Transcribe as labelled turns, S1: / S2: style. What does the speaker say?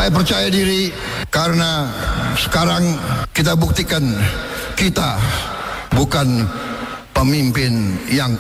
S1: Saya percaya diri karena sekarang kita buktikan kita bukan pemimpin yang